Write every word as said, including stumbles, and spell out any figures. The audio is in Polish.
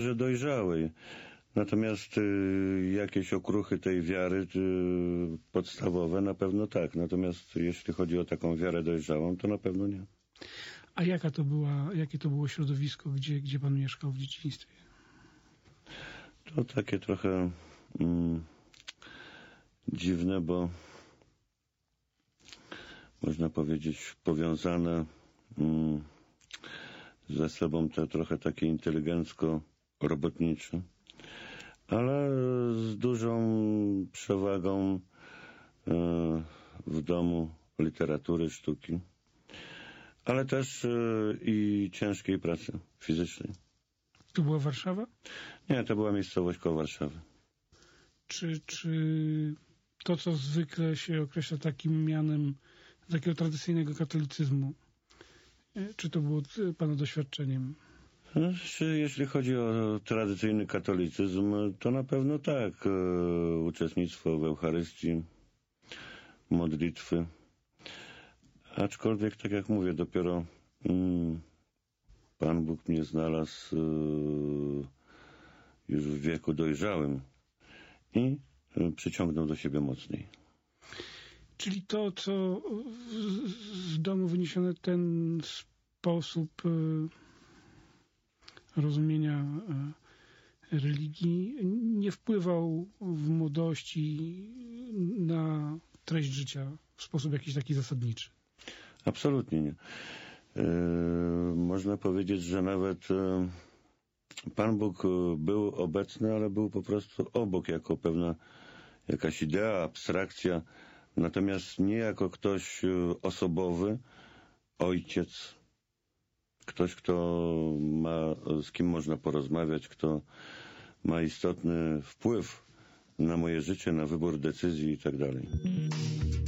wierze dojrzałej. Natomiast y, jakieś okruchy tej wiary y, podstawowe na pewno tak. Natomiast jeśli chodzi o taką wiarę dojrzałą, to na pewno nie. A jaka to była, jakie to było środowisko, gdzie, gdzie pan mieszkał w dzieciństwie? To takie trochę mm, dziwne, bo można powiedzieć powiązane mm, ze sobą te trochę takie inteligencko-robotnicze, ale z dużą przewagą e, w domu literatury, sztuki, ale też e, i ciężkiej pracy fizycznej. To była Warszawa? Nie, to była miejscowość koło Warszawy. Czy, czy to, co zwykle się określa takim mianem takiego tradycyjnego katolicyzmu, czy to było pana doświadczeniem? Znaczy, jeśli chodzi o tradycyjny katolicyzm, to na pewno tak. E, uczestnictwo w Eucharystii, modlitwy. Aczkolwiek, tak jak mówię, dopiero mm, Pan Bóg mnie znalazł e, już w wieku dojrzałym i e, przyciągnął do siebie mocniej. Czyli to, co z domu wyniesione, ten sposób rozumienia religii nie wpływał w młodości na treść życia w sposób jakiś taki zasadniczy? Absolutnie nie. E, można powiedzieć, że nawet e, Pan Bóg był obecny, ale był po prostu obok, jako pewna jakaś idea, abstrakcja, natomiast nie jako ktoś osobowy, ojciec, ktoś, kto ma, z kim można porozmawiać, kto ma istotny wpływ na moje życie, na wybór decyzji i tak dalej.